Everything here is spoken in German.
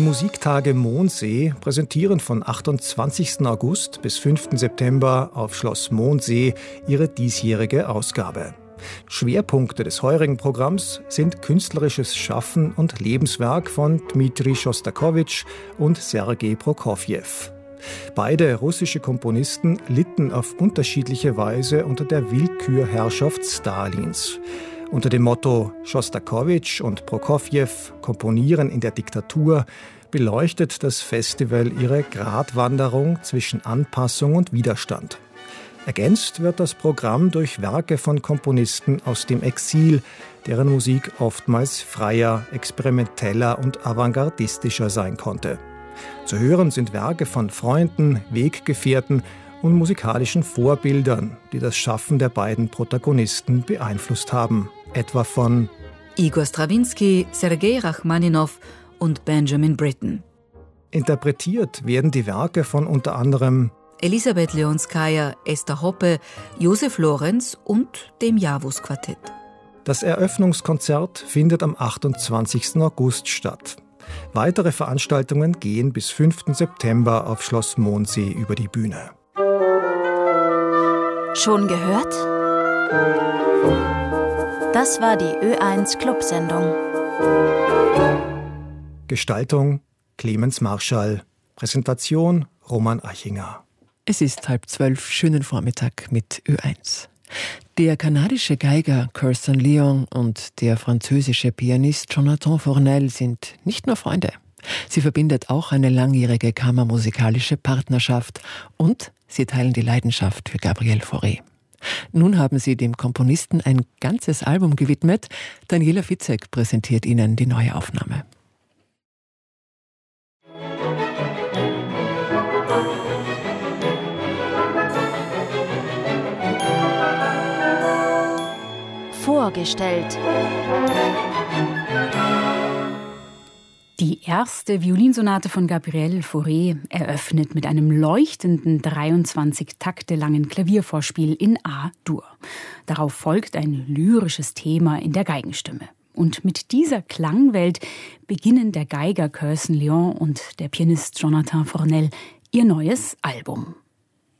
Musiktage Mondsee präsentieren von 28. August bis 5. September auf Schloss Mondsee ihre diesjährige Ausgabe. Schwerpunkte des heurigen Programms sind künstlerisches Schaffen und Lebenswerk von Dmitri Schostakowitsch und Sergei Prokofjew. Beide russische Komponisten litten auf unterschiedliche Weise unter der Willkürherrschaft Stalins. Unter dem Motto »Schostakowitsch und Prokofjew komponieren in der Diktatur« beleuchtet das Festival ihre Gratwanderung zwischen Anpassung und Widerstand. Ergänzt wird das Programm durch Werke von Komponisten aus dem Exil, deren Musik oftmals freier, experimenteller und avantgardistischer sein konnte. Zu hören sind Werke von Freunden, Weggefährten und musikalischen Vorbildern, die das Schaffen der beiden Protagonisten beeinflusst haben. Etwa von Igor Strawinsky, Sergei Rachmaninow und Benjamin Britten. Interpretiert werden die Werke von unter anderem Elisabeth Leonskaya, Esther Hoppe, Josef Lorenz und dem Javus-Quartett. Das Eröffnungskonzert findet am 28. August statt. Weitere Veranstaltungen gehen bis 5. September auf Schloss Mondsee über die Bühne. Schon gehört? Das war die Ö1 Clubsendung. Gestaltung Clemens Marschall. Präsentation Roman Achinger. Es ist 11:30, schönen Vormittag mit Ö1. Der kanadische Geiger Kirsten Lyon und der französische Pianist Jonathan Fournel sind nicht nur Freunde. Sie verbindet auch eine langjährige kammermusikalische Partnerschaft und sie teilen die Leidenschaft für Gabriel Fauré. Nun haben sie dem Komponisten ein ganzes Album gewidmet. Daniela Fitzek präsentiert Ihnen die neue Aufnahme. Vorgestellt. Die erste Violinsonate von Gabriel Fauré eröffnet mit einem leuchtenden 23 Takte langen Klaviervorspiel in A-Dur. Darauf folgt ein lyrisches Thema in der Geigenstimme. Und mit dieser Klangwelt beginnen der Geiger Kirsten Lyon und der Pianist Jonathan Fournel ihr neues Album.